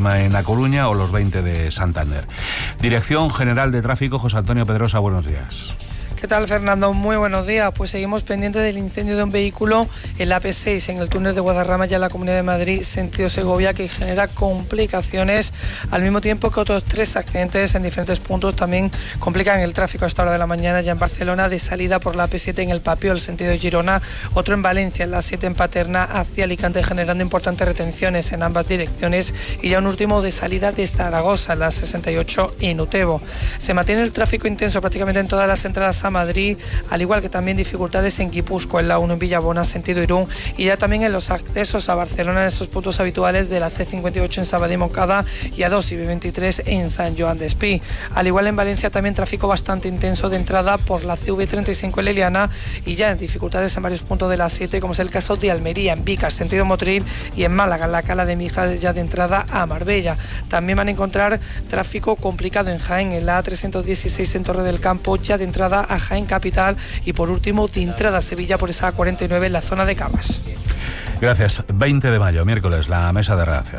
en A Coruña o los 20 de Santander. Dirección General de Tráfico, José Antonio Pedrosa, buenos días. ¿Qué tal, Fernando? Muy buenos días. Pues seguimos pendientes del incendio de un vehículo en la AP6, en el túnel de Guadarrama, ya en la Comunidad de Madrid, sentido Segovia, que genera complicaciones, al mismo tiempo que otros 3 accidentes en diferentes puntos también complican el tráfico a esta hora de la mañana, ya en Barcelona, de salida por la AP7 en el Papiol, el sentido de Girona, otro en Valencia, en la 7 en Paterna, hacia Alicante, generando importantes retenciones en ambas direcciones, y ya un último de salida de Zaragoza, en la 68 en Utebo. Se mantiene el tráfico intenso prácticamente en todas las entradas a Madrid, al igual que también dificultades en Guipúzcoa, en la 1 en Villabona, sentido Irún, y ya también en los accesos a Barcelona, en esos puntos habituales de la C58 en Sabadell Moncada y A2 y B23 en San Joan d'Espí. Al igual en Valencia también tráfico bastante intenso de entrada por la CV35 en Leliana, y ya en dificultades en varios puntos de la 7, como es el caso de Almería, en Vicas, sentido Motril, y en Málaga, en la Cala de Mija, ya de entrada a Marbella. También van a encontrar tráfico complicado en Jaén, en la A316 en Torre del Campo, ya de entrada a Jaén capital, y por último de entrada a Sevilla por esa A49 en la zona de Cabas. Gracias. 20 de mayo, miércoles, la mesa de redacción.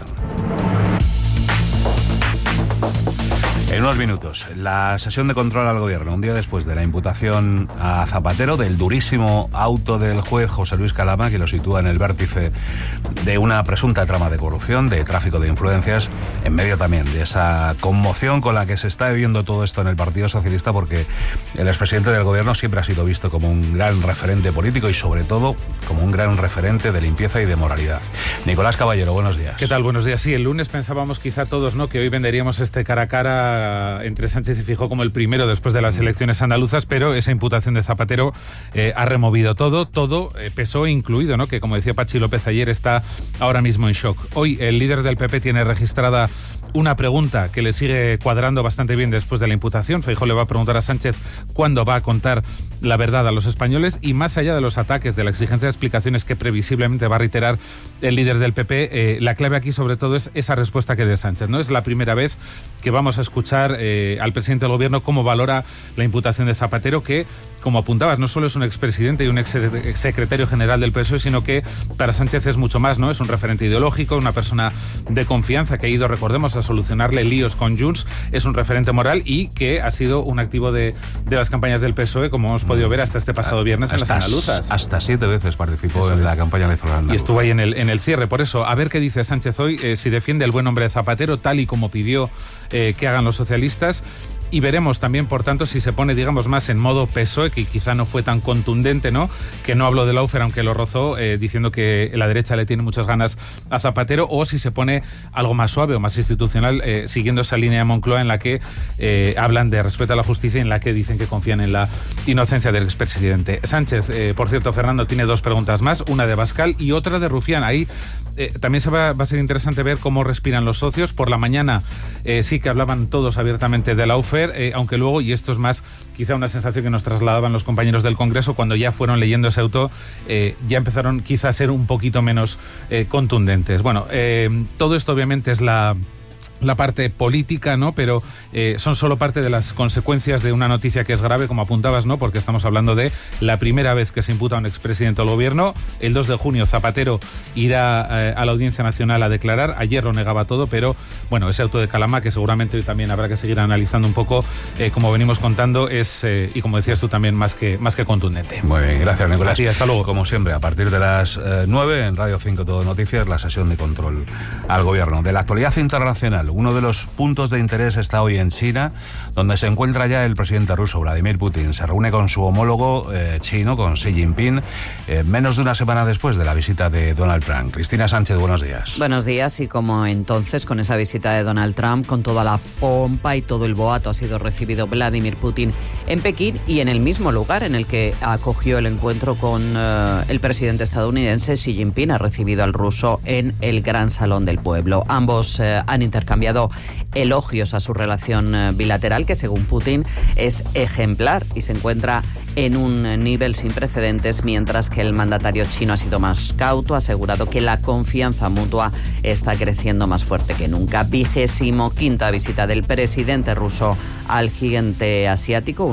En unos minutos, la sesión de control al gobierno, un día después de la imputación a Zapatero del durísimo auto del juez José Luis Calama, que lo sitúa en el vértice de una presunta trama de corrupción, de tráfico de influencias, en medio también de esa conmoción con la que se está viviendo todo esto en el Partido Socialista, porque el expresidente del gobierno siempre ha sido visto como un gran referente político y sobre todo como un gran referente de limpieza y de moralidad. Nicolás Caballero, buenos días. ¿Qué tal? Buenos días. Sí, el lunes pensábamos quizá todos, ¿no?, que hoy venderíamos este cara a cara entre Sánchez y Feijóo como el primero después de las elecciones andaluzas, pero esa imputación de Zapatero ha removido todo, PSOE incluido, ¿no?, que como decía Pachi López ayer está ahora mismo en shock. Hoy el líder del PP tiene registrada una pregunta que le sigue cuadrando bastante bien después de la imputación. Feijóo le va a preguntar a Sánchez cuándo va a contar la verdad a los españoles, y más allá de los ataques, de la exigencia de explicaciones que previsiblemente va a reiterar el líder del PP, la clave aquí sobre todo es esa respuesta que dé Sánchez. No es la primera vez que vamos a escuchar al presidente del gobierno cómo valora la imputación de Zapatero, que, como apuntabas, no solo es un expresidente y un exsecretario general del PSOE, sino que para Sánchez es mucho más, ¿no? Es un referente ideológico, una persona de confianza que ha ido, recordemos, a solucionarle líos con Junts, es un referente moral y que ha sido un activo de las campañas del PSOE, como hemos podido ver hasta este pasado viernes en las andaluzas. Hasta 7 veces participó en la campaña electoral andaluza. Y estuvo ahí en el cierre. Por eso, a ver qué dice Sánchez hoy, si defiende el buen nombre de Zapatero, tal y como pidió que hagan los socialistas. Y veremos también, por tanto, si se pone, digamos, más en modo PSOE, que quizá no fue tan contundente, ¿no?, que no habló de Lawfare, aunque lo rozó, diciendo que la derecha le tiene muchas ganas a Zapatero, o si se pone algo más suave o más institucional, siguiendo esa línea de Moncloa en la que hablan de respeto a la justicia y en la que dicen que confían en la inocencia del expresidente. Sánchez, por cierto, Fernando, tiene 2 preguntas más, una de Abascal y otra de Rufián. Ahí también va a ser interesante ver cómo respiran los socios. Por la mañana sí que hablaban todos abiertamente de Lawfare, aunque luego, y esto es más quizá una sensación que nos trasladaban los compañeros del Congreso, cuando ya fueron leyendo ese auto, ya empezaron quizá a ser un poquito menos contundentes. Bueno, todo esto obviamente es la parte política, ¿no?, pero son solo parte de las consecuencias de una noticia que es grave, como apuntabas, ¿no?, porque estamos hablando de la primera vez que se imputa a un expresidente del gobierno. El 2 de junio Zapatero irá a la Audiencia Nacional a declarar. Ayer lo negaba todo, pero bueno, ese auto de Calama, que seguramente hoy también habrá que seguir analizando un poco, como venimos contando, es, y como decías tú también, más que contundente. Muy bien, gracias, Nicolás. Sí, hasta luego. Como siempre, a partir de las 9 en Radio 5 Todo Noticias, la sesión de control al gobierno. De la actualidad internacional, uno de los puntos de interés está hoy en China, donde se encuentra ya el presidente ruso, Vladimir Putin. Se reúne con su homólogo chino, con Xi Jinping, menos de una semana después de la visita de Donald Trump. Cristina Sánchez, buenos días. Buenos días, y como entonces, con esa visita de Donald Trump, con toda la pompa y todo el boato, ha sido recibido Vladimir Putin en Pekín y en el mismo lugar en el que acogió el encuentro con el presidente estadounidense. Xi Jinping ha recibido al ruso en el Gran Salón del Pueblo. Ambos han intercambiado elogios a su relación bilateral, que según Putin es ejemplar y se encuentra en un nivel sin precedentes, mientras que el mandatario chino ha sido más cauto, ha asegurado que la confianza mutua está creciendo más fuerte que nunca. 25ª visita del presidente ruso al gigante asiático,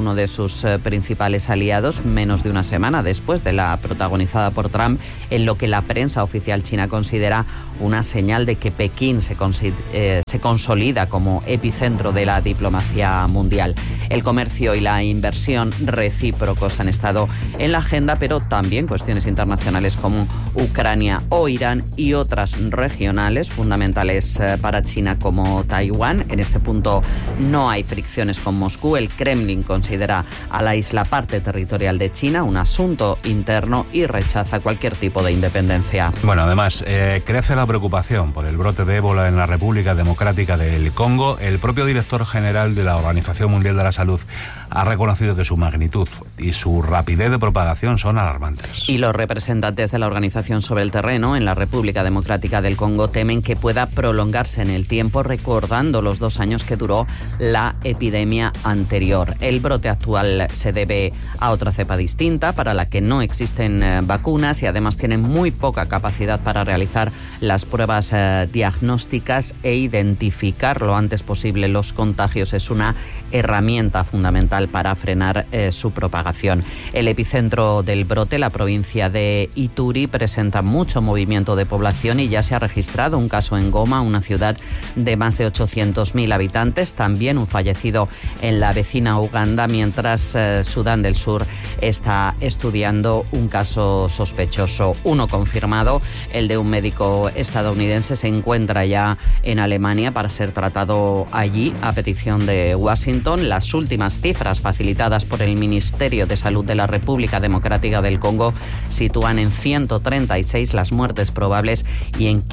uno de sus principales aliados, menos de una semana después de la protagonizada por Trump, en lo que la prensa oficial china considera una señal de que Pekín se consolida como epicentro de la diplomacia mundial. El comercio y la inversión recíprocos han estado en la agenda, pero también cuestiones internacionales como Ucrania o Irán y otras regionales fundamentales para China como Taiwán. En este punto no hay fricciones con Moscú. El Kremlin considera a la isla parte territorial de China, un asunto interno, y rechaza cualquier tipo de independencia. Bueno, además, crece la preocupación por el brote de ébola en la República Democrática del Congo. El propio director general de la Organización Mundial de la Salud ha reconocido que su magnitud y su rapidez de propagación son alarmantes. Y los representantes de la organización sobre el terreno en la República Democrática del Congo temen que pueda prolongarse en el tiempo, recordando los 2 años que duró la epidemia anterior. El brote actual se debe a otra cepa distinta para la que no existen vacunas y además tienen muy poca capacidad para realizar las pruebas diagnósticas e identificar lo antes posible los contagios. Es una herramienta fundamental para frenar su propagación. El epicentro del brote, la provincia de Ituri, presenta mucho movimiento de población y ya se ha registrado un caso en Goma, una ciudad de más de 800.000 habitantes, también un fallecido en la vecina Uganda, mientras Sudán del Sur está estudiando un caso sospechoso. Uno confirmado, el de un médico estadounidense, se encuentra ya en Alemania para ser tratado allí a petición de Washington. Las últimas cifras facilitadas por el Ministerio de Salud de la República Democrática del Congo sitúan en 136 las muertes probables y en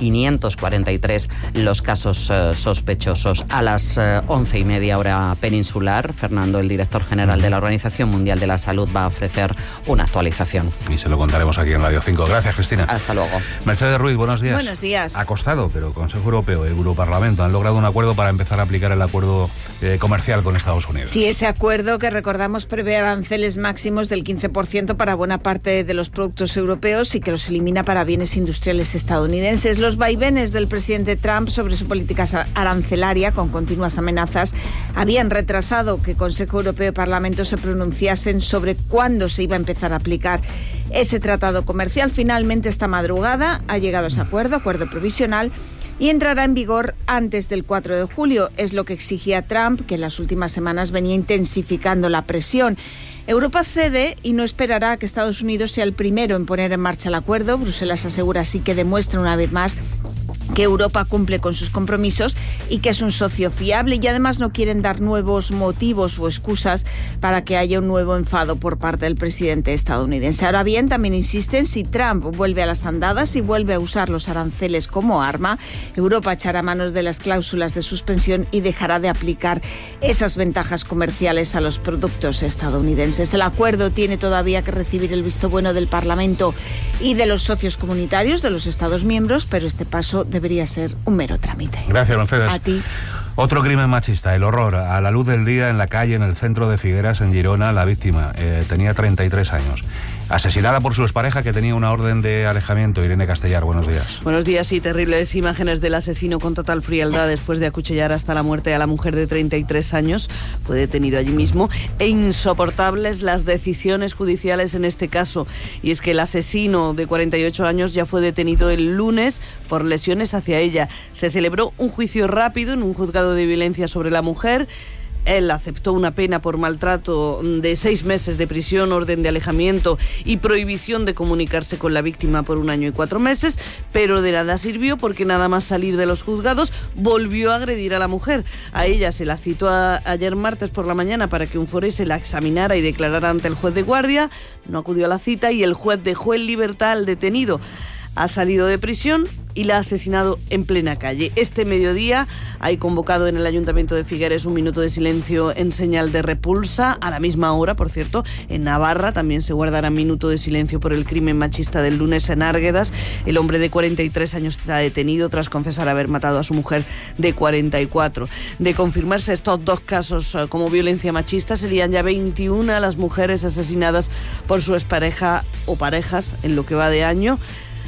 543 los casos sospechosos. A las 11:30 hora peninsular, Fernando, el director general de la Organización Mundial de la Salud, va a ofrecer una actualización. Y se lo contaremos aquí en Radio 5. Gracias, Cristina. Hasta luego. Mercedes Ruiz, buenos días. Buenos días. Ha costado, pero Consejo Europeo y Europarlamento han logrado un acuerdo para empezar a aplicar el acuerdo comercial con Estados Unidos. Sí, ese acuerdo que recordamos prevé aranceles máximos del 15% para buena parte de los productos europeos y que los elimina para bienes industriales estadounidenses. Los vaivenes del presidente Trump sobre su política arancelaria, con continuas amenazas, habían retrasado que Consejo Europeo y Parlamento se pronunciasen sobre cuándo se iba a empezar a aplicar ese tratado comercial. Finalmente, esta madrugada ha llegado a ese acuerdo provisional, y entrará en vigor antes del 4 de julio. Es lo que exigía Trump, que en las últimas semanas venía intensificando la presión. Europa cede y no esperará a que Estados Unidos sea el primero en poner en marcha el acuerdo. Bruselas asegura así que demuestra una vez más que Europa cumple con sus compromisos y que es un socio fiable, y además no quieren dar nuevos motivos o excusas para que haya un nuevo enfado por parte del presidente estadounidense. Ahora bien, también insisten, si Trump vuelve a las andadas y vuelve a usar los aranceles como arma, Europa echará manos de las cláusulas de suspensión y dejará de aplicar esas ventajas comerciales a los productos estadounidenses. El acuerdo tiene todavía que recibir el visto bueno del Parlamento y de los socios comunitarios de los Estados miembros, pero este paso debería ser un mero trámite. Gracias, Mercedes. A ti. Otro crimen machista, el horror. A la luz del día en la calle, en el centro de Figueras, en Girona, la víctima tenía 33 años. Asesinada por su expareja, que tenía una orden de alejamiento. Irene Castellar, buenos días. Buenos días, y terribles imágenes del asesino con total frialdad después de acuchillar hasta la muerte a la mujer de 33 años. Fue detenido allí mismo. E insoportables las decisiones judiciales en este caso. Y es que el asesino de 48 años ya fue detenido el lunes por lesiones hacia ella. Se celebró un juicio rápido en un juzgado de violencia sobre la mujer. Él aceptó una pena por maltrato de 6 meses de prisión, orden de alejamiento y prohibición de comunicarse con la víctima por 1 año y 4 meses, pero de nada sirvió porque nada más salir de los juzgados volvió a agredir a la mujer. A ella se la citó ayer martes por la mañana para que un forense la examinara y declarara ante el juez de guardia. No acudió a la cita y el juez dejó en libertad al detenido. Ha salido de prisión y la ha asesinado en plena calle. Este mediodía hay convocado en el Ayuntamiento de Figueres un minuto de silencio en señal de repulsa. A la misma hora, por cierto, en Navarra también se guardará minuto de silencio por el crimen machista del lunes en Árguedas. El hombre de 43 años está detenido tras confesar haber matado a su mujer de 44. De confirmarse estos 2 casos como violencia machista, serían ya 21 las mujeres asesinadas por su expareja o parejas en lo que va de año.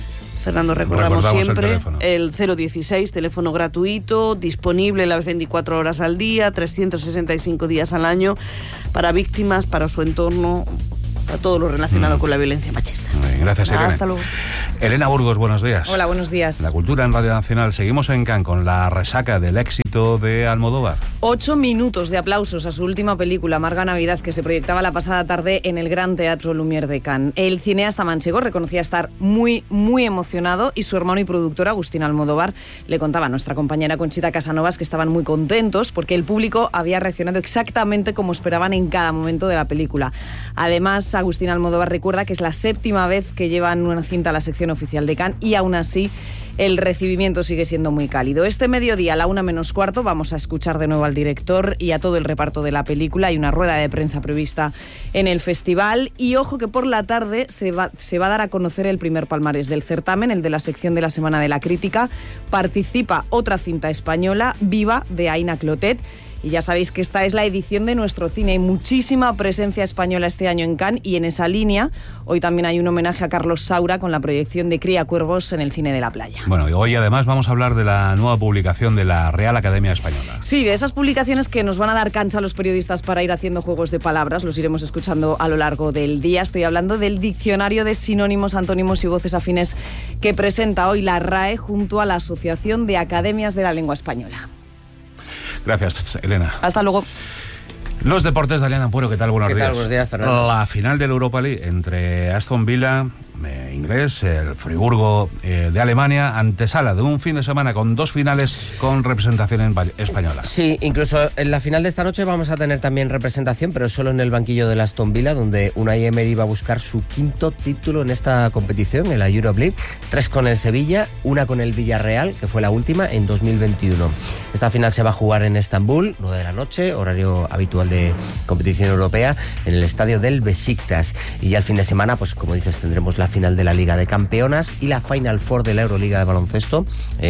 Fernando, recordamos siempre el 016, teléfono gratuito, disponible las 24 horas al día, 365 días al año, para víctimas, para su entorno, para todo lo relacionado con la violencia machista. Muy bien, gracias, Irene. Hasta luego. Elena Burgos, buenos días. Hola, buenos días. La cultura en Radio Nacional. Seguimos en Cannes con la resaca del éxito de Almodóvar. 8 minutos de aplausos a su última película, Amarga Navidad, que se proyectaba la pasada tarde en el Gran Teatro Lumière de Cannes. El cineasta manchego reconocía estar muy, muy emocionado y su hermano y productor, Agustín Almodóvar, le contaba a nuestra compañera Conchita Casanovas que estaban muy contentos porque el público había reaccionado exactamente como esperaban en cada momento de la película. Además, Agustín Almodóvar recuerda que es la 7ª vez que llevan una cinta a la sección oficial de Cannes y aún así el recibimiento sigue siendo muy cálido. Este mediodía, a la 1:15, vamos a escuchar de nuevo al director y a todo el reparto de la película. Hay una rueda de prensa prevista en el festival y ojo que por la tarde se va a dar a conocer el primer palmarés del certamen, el de la sección de la Semana de la Crítica. Participa otra cinta española, Viva, de Aina Clotet. Y ya sabéis que esta es la edición de Nuestro Cine. Hay muchísima presencia española este año en Cannes y en esa línea hoy también hay un homenaje a Carlos Saura con la proyección de Cría Cuervos en el Cine de la Playa. Bueno, y hoy además vamos a hablar de la nueva publicación de la Real Academia Española. Sí, de esas publicaciones que nos van a dar cancha a los periodistas para ir haciendo juegos de palabras. Los iremos escuchando a lo largo del día. Estoy hablando del Diccionario de Sinónimos, Antónimos y Voces Afines que presenta hoy la RAE junto a la Asociación de Academias de la Lengua Española. Gracias, Elena. Hasta luego. Los deportes de Eliana Ampuero, ¿qué tal? Buenos días. Buenos días, Fernando. La final del Europa League entre Aston Villa, inglés, el Friburgo de Alemania, antesala de un fin de semana con 2 finales con representación española. Sí, incluso en la final de esta noche vamos a tener también representación, pero solo en el banquillo del Aston Villa, donde Unai Emery va a buscar su 5º título en esta competición, en la Europa League. 3 con el Sevilla, 1 con el Villarreal, que fue la última en 2021. Esta final se va a jugar en Estambul, 9 de la noche, horario habitual de competición europea, en el estadio del Besiktas. Y ya el fin de semana, pues como dices, tendremos la final de la Liga de Campeonas y la Final Four de la Euroliga de baloncesto,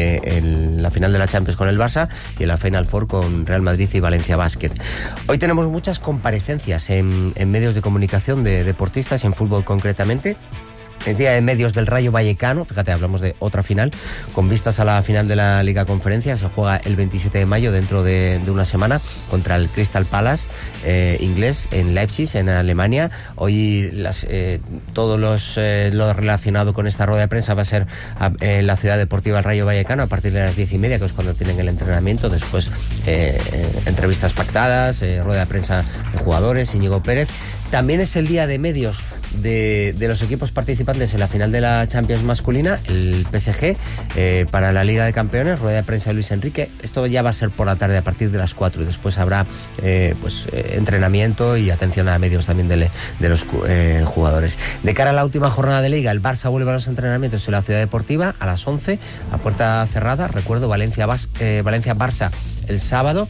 en la final de la Champions con el Barça y en la Final Four con Real Madrid y Valencia Basket. Hoy tenemos muchas comparecencias en medios de comunicación de deportistas, en fútbol concretamente. El día de medios del Rayo Vallecano, fíjate, hablamos de otra final, con vistas a la final de la Liga Conferencia. Se juega el 27 de mayo, dentro de una semana, contra el Crystal Palace inglés en Leipzig, en Alemania. Hoy todo lo relacionado con esta rueda de prensa va a ser en la ciudad deportiva del Rayo Vallecano a partir de las 10:30, que es cuando tienen el entrenamiento. Después entrevistas pactadas, rueda de prensa de jugadores, Íñigo Pérez. También es el día de medios de los equipos participantes en la final de la Champions masculina, el PSG, para la Liga de Campeones, rueda de prensa de Luis Enrique. Esto ya va a ser por la tarde a partir de las 4 y después habrá entrenamiento y atención a medios también de los jugadores. De cara a la última jornada de Liga, el Barça vuelve a los entrenamientos en la Ciudad Deportiva a las 11, a puerta cerrada. Recuerdo, Valencia-Barça el sábado,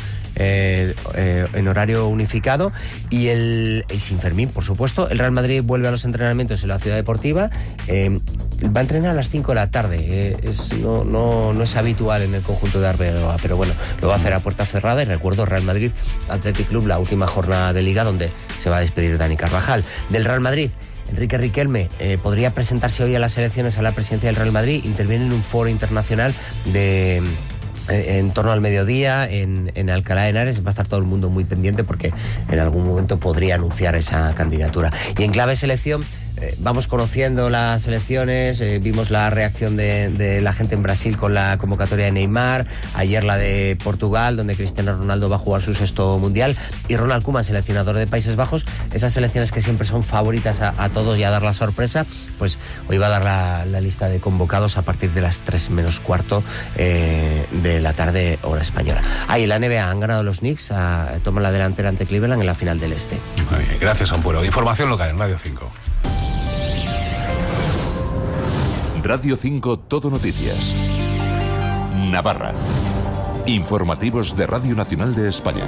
en horario unificado, y sin Fermín, por supuesto. El Real Madrid vuelve a los entrenamientos en la Ciudad Deportiva, va a entrenar a las 5 de la tarde. No es habitual en el conjunto de Arbeloa, pero bueno, lo va a hacer a puerta cerrada. Y recuerdo, Real Madrid Athletic Club, la última jornada de Liga, donde se va a despedir Dani Carvajal. Del Real Madrid, Enrique Riquelme podría presentarse hoy a las elecciones a la presidencia del Real Madrid. Interviene en un foro internacional en torno al mediodía en Alcalá de Henares. Va a estar todo el mundo muy pendiente porque en algún momento podría anunciar esa candidatura. Y en clave selección, vamos conociendo las elecciones. Vimos la reacción de la gente en Brasil con la convocatoria de Neymar, ayer la de Portugal, donde Cristiano Ronaldo va a jugar su 6º mundial, y Ronald Koeman, seleccionador de Países Bajos. Esas selecciones que siempre son favoritas a todos y a dar la sorpresa, pues hoy va a dar la lista de convocados a partir de las 3 menos cuarto de la tarde, hora española. Ahí la NBA han ganado los Knicks, toman la delantera ante Cleveland en la final del Este. Muy bien, gracias, Ampuero. Información local en Radio 5. Radio 5 Todo Noticias. Navarra. Informativos de Radio Nacional de España.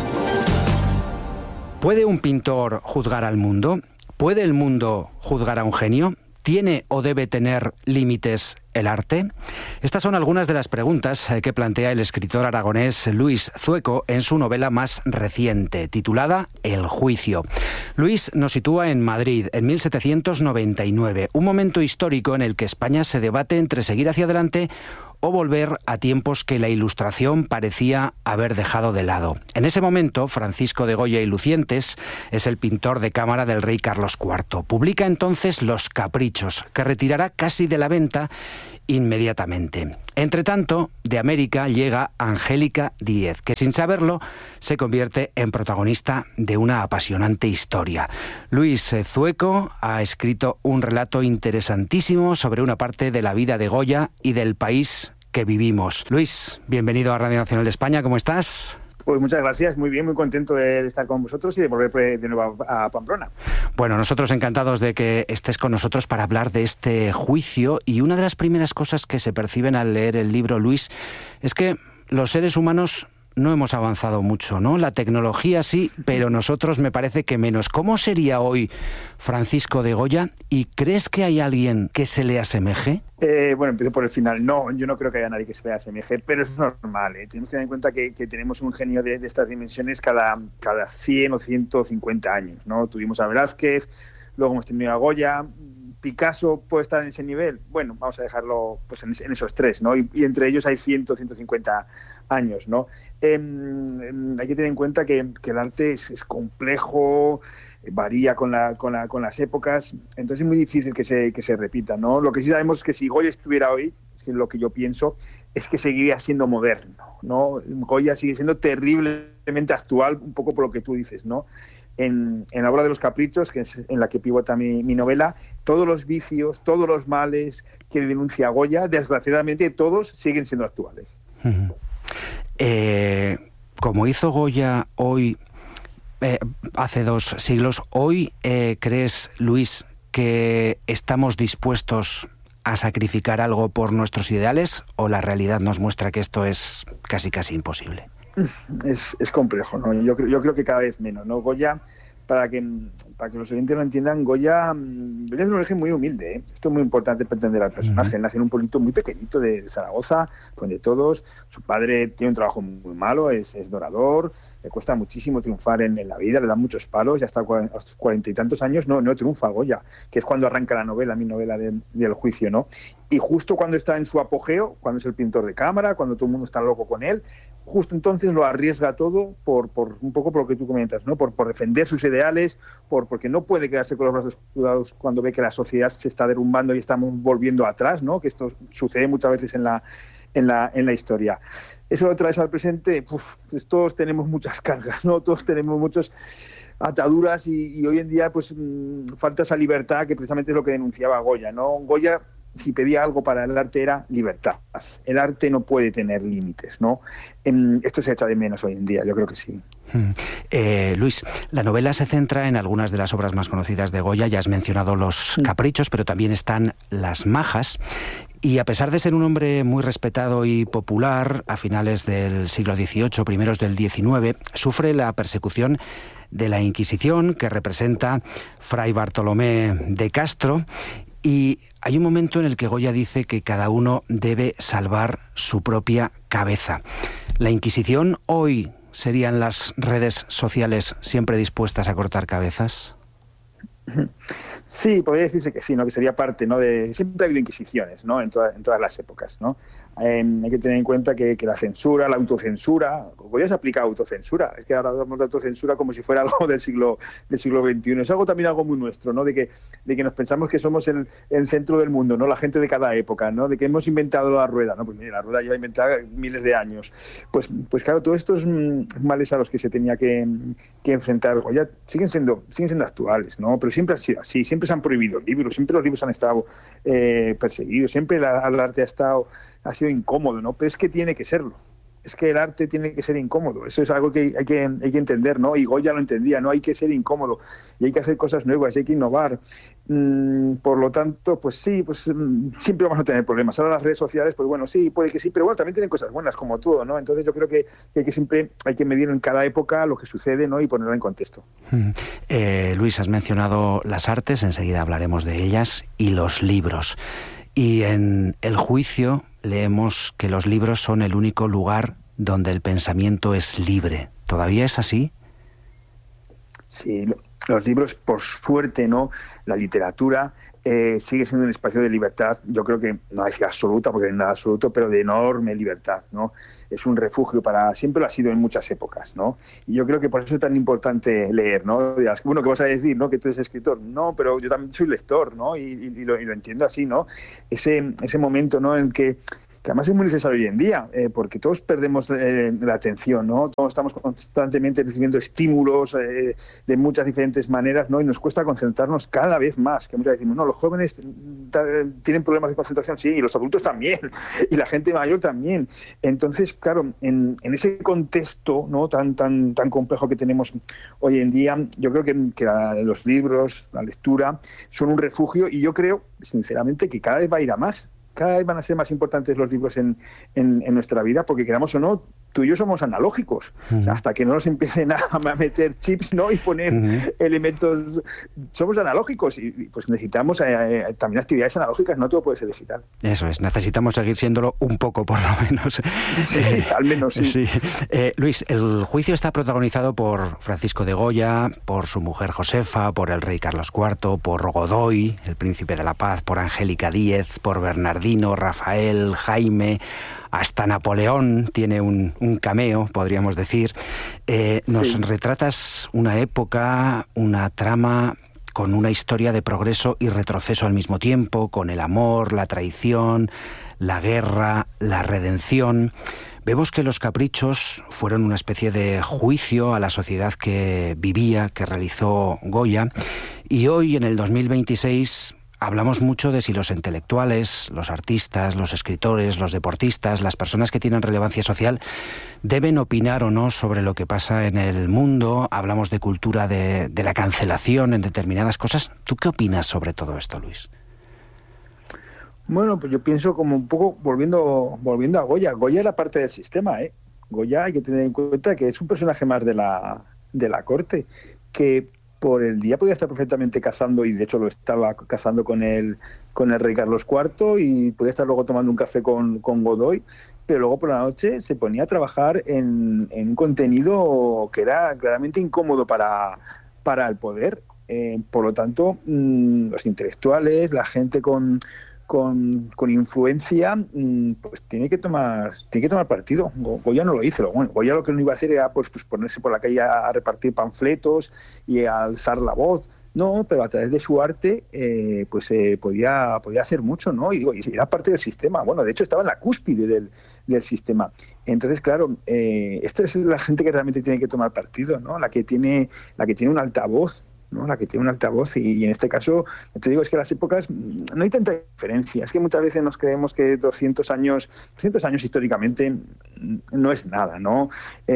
¿Puede un pintor juzgar al mundo? ¿Puede el mundo juzgar a un genio? ¿Tiene o debe tener límites el arte? Estas son algunas de las preguntas que plantea el escritor aragonés Luis Zueco en su novela más reciente, titulada El juicio. Luis nos sitúa en Madrid, en 1799, un momento histórico en el que España se debate entre seguir hacia adelante o volver a tiempos que la Ilustración parecía haber dejado de lado. En ese momento, Francisco de Goya y Lucientes es el pintor de cámara del rey Carlos IV. Publica entonces Los Caprichos, que retirará casi de la venta inmediatamente. Entre tanto, de América llega Angélica Díez, que sin saberlo se convierte en protagonista de una apasionante historia. Luis Zueco ha escrito un relato interesantísimo sobre una parte de la vida de Goya y del país que vivimos. Luis, bienvenido a Radio Nacional de España, ¿cómo estás? Pues muchas gracias, muy bien, muy contento de estar con vosotros y de volver de nuevo a Pamplona. Bueno, nosotros encantados de que estés con nosotros para hablar de este juicio, y una de las primeras cosas que se perciben al leer el libro, Luis, es que los seres humanos no hemos avanzado mucho, ¿no? La tecnología sí, pero nosotros me parece que menos. ¿Cómo sería hoy Francisco de Goya? ¿Y crees que hay alguien que se le asemeje? Bueno, empiezo por el final. No, yo no creo que haya nadie que se le asemeje, pero es normal, ¿eh? Tenemos que tener en cuenta que tenemos un genio de estas dimensiones cada 100 o 150 años, ¿no? Tuvimos a Velázquez, luego hemos tenido a Goya. ¿Picasso puede estar en ese nivel? Bueno, vamos a dejarlo pues en esos tres, ¿no? Y entre ellos hay 150 años, ¿no? Hay que tener en cuenta que el arte es complejo, varía con las épocas, entonces es muy difícil que se repita, ¿no? Lo que sí sabemos es que si Goya estuviera hoy, es lo que yo pienso, es que seguiría siendo moderno, ¿no? Goya sigue siendo terriblemente actual, un poco por lo que tú dices, ¿no? En la obra de Los Caprichos, que es en la que pivota mi novela, todos los vicios, todos los males que denuncia Goya, desgraciadamente todos siguen siendo actuales. Como hizo Goya hoy, hace 2 siglos, ¿hoy crees, Luis, que estamos dispuestos a sacrificar algo por nuestros ideales, o la realidad nos muestra que esto es casi imposible? Es complejo, ¿no? Yo creo que cada vez menos, ¿no? Goya, para que los oyentes lo entiendan, Goya es un origen muy humilde, ¿eh? Esto es muy importante para entender al personaje. Él nace en un pueblito muy pequeñito de Zaragoza, con de todos. Su padre tiene un trabajo muy malo, es dorador, le cuesta muchísimo triunfar en la vida, le dan muchos palos, y hasta a los 40 y tantos años no triunfa Goya, que es cuando arranca mi novela del juicio, ¿no? Y justo cuando está en su apogeo, cuando es el pintor de cámara, cuando todo el mundo está loco con él, justo entonces lo arriesga todo por un poco por lo que tú comentas, ¿no? Por defender sus ideales, porque no puede quedarse con los brazos cruzados cuando ve que la sociedad se está derrumbando y estamos volviendo atrás, ¿no? Que esto sucede muchas veces en la historia. Eso lo traes al presente, pues todos tenemos muchas cargas, ¿no? Todos tenemos muchas ataduras y hoy en día pues falta esa libertad, que precisamente es lo que denunciaba Goya, ¿no? Goya, si pedía algo para el arte, era libertad. El arte no puede tener límites, ¿no? Esto se echa de menos hoy en día, yo creo que sí. Luis, la novela se centra en algunas de las obras más conocidas de Goya. Ya has mencionado Los Caprichos, pero también están Las Majas. Y a pesar de ser un hombre muy respetado y popular, a finales del siglo XVIII, primeros del XIX, sufre la persecución de la Inquisición, que representa Fray Bartolomé de Castro. Y hay un momento en el que Goya dice que cada uno debe salvar su propia cabeza. ¿La Inquisición hoy serían las redes sociales siempre dispuestas a cortar cabezas? Sí, podría decirse que sí, ¿no? Que sería parte, ¿no? Siempre ha habido inquisiciones, ¿no? En todas las épocas, ¿no? Hay que tener en cuenta que la censura, la autocensura, Goya se aplica autocensura. Es que ahora hablamos de autocensura como si fuera algo del siglo XXI. Es algo muy nuestro, ¿no? De que nos pensamos que somos el centro del mundo, ¿no? La gente de cada época, ¿no? De que hemos inventado la rueda, ¿no? Pues mira, la rueda lleva inventada miles de años. Pues claro, todos estos males a los que se tenía que enfrentar Goya siguen siendo actuales, ¿no? Pero siempre ha sido así, siempre se han prohibido libros, siempre los libros han estado perseguidos, siempre el arte ha sido incómodo, ¿no? Pero es que tiene que serlo. es que el arte tiene que ser incómodo. Eso es algo que hay que entender, ¿no? Y Goya lo entendía, ¿no? Hay que ser incómodo y hay que hacer cosas nuevas, y hay que innovar. Por lo tanto, pues sí, pues siempre vamos a tener problemas. Ahora las redes sociales, pues bueno, sí, puede que sí, pero bueno, también tienen cosas buenas, como todo, ¿no? Entonces yo creo que siempre hay que medir en cada época lo que sucede, ¿no? Y ponerlo en contexto. Luis, has mencionado las artes, enseguida hablaremos de ellas, y los libros. Y en El juicio leemos que los libros son el único lugar donde el pensamiento es libre. ¿Todavía es así? Sí, los libros, por suerte, ¿no? La literatura sigue siendo un espacio de libertad, yo creo que no hay absoluta, porque no hay nada absoluto, pero de enorme libertad, ¿no? Es un refugio siempre lo ha sido en muchas épocas, ¿no? Y yo creo que por eso es tan importante leer, ¿no? Dirás, bueno, ¿qué vas a decir, no? Que tú eres escritor. No, pero yo también soy lector, ¿no? Y lo entiendo así, ¿no? Ese momento, ¿no? En que además es muy necesario hoy en día, porque todos perdemos la atención, ¿no? Todos estamos constantemente recibiendo estímulos de muchas diferentes maneras, ¿no? Y nos cuesta concentrarnos cada vez más. Que muchas veces decimos, no, los jóvenes tienen problemas de concentración, sí, y los adultos también, y la gente mayor también. Entonces, claro, en ese contexto, ¿no? tan complejo que tenemos hoy en día, yo creo que los libros, la lectura, son un refugio, y yo creo, sinceramente, que cada vez va a ir a más. Cada vez van a ser más importantes los libros en nuestra vida, porque queramos o no, tú y yo somos analógicos. O sea, hasta que no nos empiecen a meter chips, ¿no? Y poner elementos, somos analógicos, y pues necesitamos también actividades analógicas, no todo puede ser digital. Eso es, necesitamos seguir siéndolo un poco, por lo menos. Sí, al menos sí. Luis, el juicio está protagonizado por Francisco de Goya, por su mujer Josefa, por el rey Carlos IV, por Godoy, el príncipe de la paz, por Angélica Díez, por Bernardino, Rafael, Jaime, hasta Napoleón tiene un cameo, podríamos decir. Nos retratas una época, una trama con una historia de progreso y retroceso al mismo tiempo, con el amor, la traición, la guerra, la redención. Vemos que Los Caprichos fueron una especie de juicio a la sociedad que vivía, que realizó Goya, y hoy, en el 2026... hablamos mucho de si los intelectuales, los artistas, los escritores, los deportistas, las personas que tienen relevancia social deben opinar o no sobre lo que pasa en el mundo. Hablamos de cultura de la cancelación en determinadas cosas. ¿Tú qué opinas sobre todo esto, Luis? Bueno, pues yo pienso como un poco volviendo a Goya. Goya era parte del sistema, ¿eh? Goya, hay que tener en cuenta que es un personaje más de la corte, que por el día podía estar perfectamente cazando, y de hecho lo estaba cazando con el rey Carlos IV, y podía estar luego tomando un café con Godoy, pero luego por la noche se ponía a trabajar en un contenido que era claramente incómodo para el poder. Por lo tanto, los intelectuales, la gente con influencia, pues tiene que tomar partido. Goya no lo hizo. Bueno, Goya lo que no iba a hacer era pues ponerse por la calle a repartir panfletos y a alzar la voz. No, pero a través de su arte podía hacer mucho, ¿no? Y era parte del sistema. Bueno, de hecho estaba en la cúspide del sistema. Entonces, claro, esta es la gente que realmente tiene que tomar partido, ¿no? La que tiene un altavoz, ¿no? La que tiene un altavoz, y en este caso, te digo, es que las épocas no hay tanta diferencia. Es que muchas veces nos creemos que 200 años históricamente no es nada, ¿no?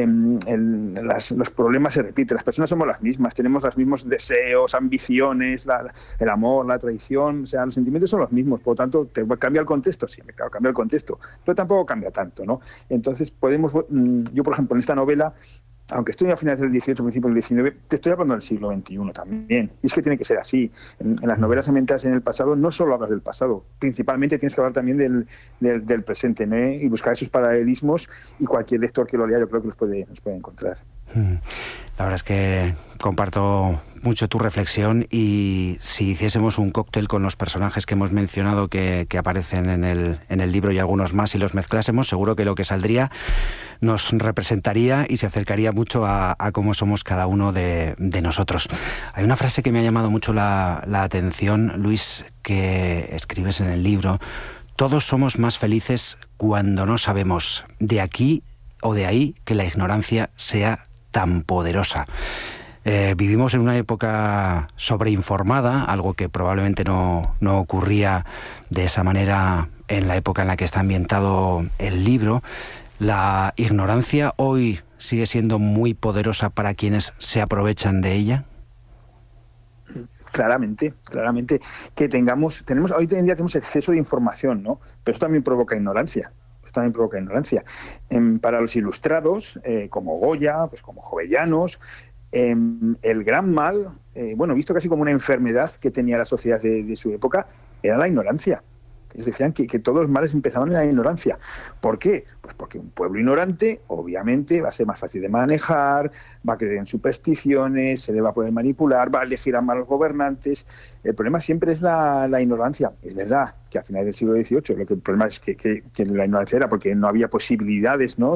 Los problemas se repiten, las personas somos las mismas, tenemos los mismos deseos, ambiciones, el amor, la traición, o sea, los sentimientos son los mismos. Por lo tanto, ¿cambia el contexto? Sí, claro, cambia el contexto, pero tampoco cambia tanto, ¿no? Entonces yo, por ejemplo, en esta novela, aunque estoy a finales del XVIII, principios del XIX, te estoy hablando del siglo XXI también. Y es que tiene que ser así. En las novelas ambientadas en el pasado no solo hablas del pasado, principalmente tienes que hablar también del presente, ¿no? Y buscar esos paralelismos, y cualquier lector que lo lea yo creo que los puede encontrar. La verdad es que comparto mucho tu reflexión, y si hiciésemos un cóctel con los personajes que hemos mencionado que aparecen en el libro y algunos más, y los mezclásemos, seguro que lo que saldría nos representaría y se acercaría mucho a cómo somos cada uno de nosotros. Hay una frase que me ha llamado mucho la atención, Luis, que escribes en el libro: todos somos más felices cuando no sabemos, de aquí o de ahí que la ignorancia sea tan poderosa. Vivimos en una época sobreinformada, algo que probablemente no ocurría de esa manera en la época en la que está ambientado el libro. ¿La ignorancia hoy sigue siendo muy poderosa para quienes se aprovechan de ella? Claramente. Que tenemos hoy en día tenemos exceso de información, ¿no? Pero eso también provoca ignorancia. Para los ilustrados, como Goya, pues como Jovellanos, el gran mal, visto casi como una enfermedad que tenía la sociedad de su época, era la ignorancia. Ellos decían que todos los males empezaban en la ignorancia. ¿Por qué? Pues porque un pueblo ignorante, obviamente, va a ser más fácil de manejar, va a creer en supersticiones, se le va a poder manipular, va a elegir a malos gobernantes. El problema siempre es la ignorancia. Es verdad que a finales del siglo XVIII el problema es que la ignorancia era porque no había posibilidades, ¿no?,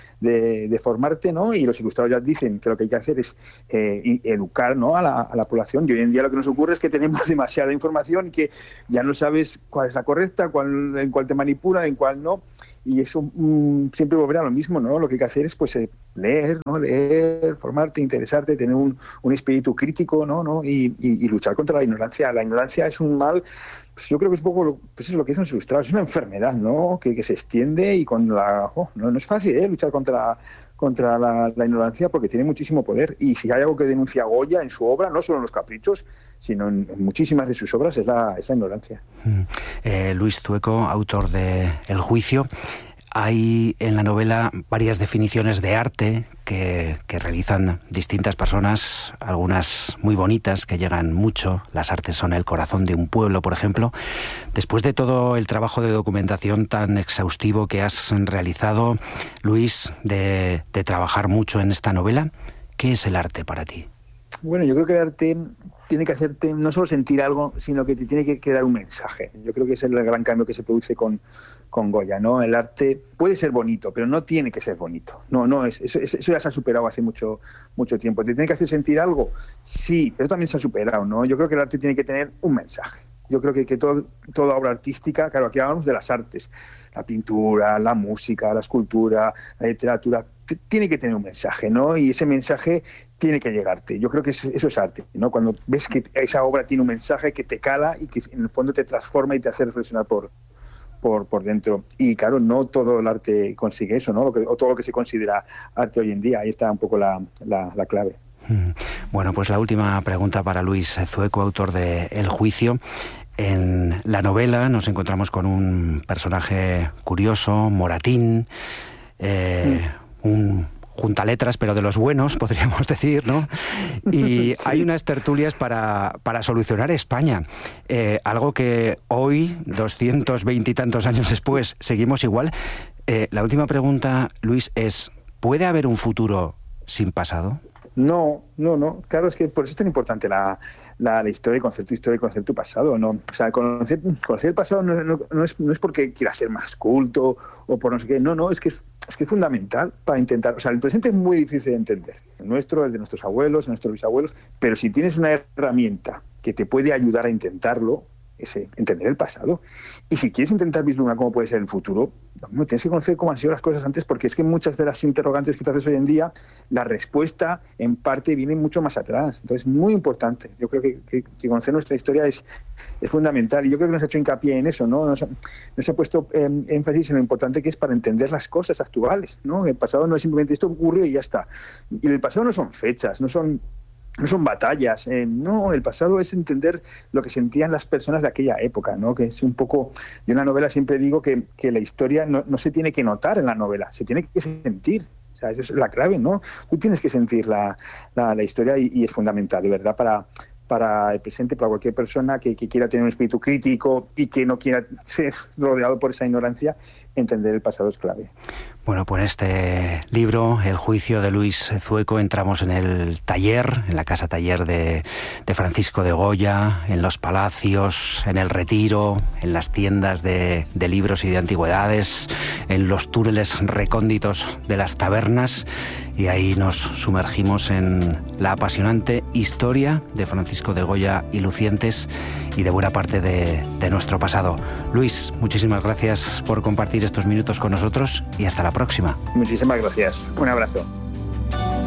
de formarte, ¿no? Y los ilustrados ya dicen que lo que hay que hacer es educar, ¿no?, a la población. Y hoy en día lo que nos ocurre es que tenemos demasiada información y que ya no sabes cuál es la correcta, en cuál te manipulan, en cuál no. Y eso siempre volverá a lo mismo, ¿no? Lo que hay que hacer es pues leer, ¿no? Leer, formarte, interesarte, tener un espíritu crítico, ¿no? Y luchar contra la ignorancia. La ignorancia es un mal, pues yo creo que es un poco lo que dicen los ilustrados, es una enfermedad, ¿no? Que se extiende y no es fácil, luchar contra la ignorancia, porque tiene muchísimo poder. Y si hay algo que denuncia Goya en su obra, no solo en Los Caprichos, sino en muchísimas de sus obras, es la ignorancia. Luis Zueco, autor de El Juicio. Hay en la novela varias definiciones de arte que realizan distintas personas, algunas muy bonitas, que llegan mucho. Las artes son el corazón de un pueblo, por ejemplo. Después de todo el trabajo de documentación tan exhaustivo que has realizado, Luis, de trabajar mucho en esta novela, ¿qué es el arte para ti? Bueno, yo creo que el arte tiene que hacerte no solo sentir algo, sino que te tiene que dar un mensaje. Yo creo que ese es el gran cambio que se produce con Goya, ¿no? El arte puede ser bonito, pero no tiene que ser bonito. No es eso ya se ha superado hace mucho tiempo. ¿Te tiene que hacer sentir algo? Sí, pero también se ha superado, ¿no? Yo creo que el arte tiene que tener un mensaje. Yo creo que toda obra artística, claro, aquí hablamos de las artes, la pintura, la música, la escultura, la literatura, tiene que tener un mensaje, ¿no? Y ese mensaje tiene que llegarte. Yo creo que eso es arte, ¿no? Cuando ves que esa obra tiene un mensaje que te cala y que en el fondo te transforma y te hace reflexionar por dentro. Y claro, no todo el arte consigue eso, ¿no? O todo lo que se considera arte hoy en día. Ahí está un poco la clave. Bueno, pues la última pregunta para Luis Zueco, autor de El Juicio. En la novela nos encontramos con un personaje curioso, Moratín, un juntaletras, pero de los buenos, podríamos decir, ¿no? Y hay unas tertulias para solucionar España. Algo que hoy, 220 y tantos años después, seguimos igual. La última pregunta, Luis, es: ¿puede haber un futuro sin pasado? No. Claro, es que por eso es tan importante la historia, el concepto pasado, ¿no? O sea, conocer el pasado no es porque quiera ser más culto o por no sé qué. No, es que es fundamental para intentar. O sea, el presente es muy difícil de entender. El nuestro, el de nuestros abuelos, el de nuestros bisabuelos. Pero si tienes una herramienta que te puede ayudar a intentarlo, entender el pasado. Y si quieres intentar vislumbrar cómo puede ser el futuro, no tienes que conocer cómo han sido las cosas antes, porque es que muchas de las interrogantes que te haces hoy en día, la respuesta en parte viene mucho más atrás. Entonces, muy importante. Yo creo que conocer nuestra historia es fundamental, y yo creo que nos ha hecho hincapié en eso, ¿no? Nos ha puesto énfasis en lo importante que es para entender las cosas actuales, ¿no? El pasado no es simplemente esto ocurrió y ya está. Y el pasado no son fechas, no son batallas, no, el pasado es entender lo que sentían las personas de aquella época, ¿no? Que es un poco, yo en la novela siempre digo que la historia no se tiene que notar en la novela, se tiene que sentir. O sea, eso es la clave, ¿no? Tú tienes que sentir la historia y es fundamental, de verdad, para el presente, para cualquier persona que quiera tener un espíritu crítico y que no quiera ser rodeado por esa ignorancia, entender el pasado es clave. Bueno, pues en este libro, El Juicio de Luis Zueco, entramos en el taller, en la casa taller de Francisco de Goya, en los palacios, en el Retiro, en las tiendas de libros y de antigüedades, en los túneles recónditos de las tabernas, y ahí nos sumergimos en la apasionante historia de Francisco de Goya y Lucientes y de buena parte de nuestro pasado. Luis, muchísimas gracias por compartir estos minutos con nosotros y hasta la próxima. Muchísimas gracias. Un abrazo.